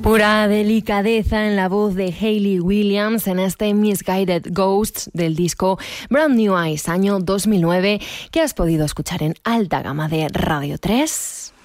Pura delicadeza en la voz de Hayley Williams en este Misguided Ghosts del disco Brand New Eyes, año 2009, que has podido escuchar en alta gama de Radio 3.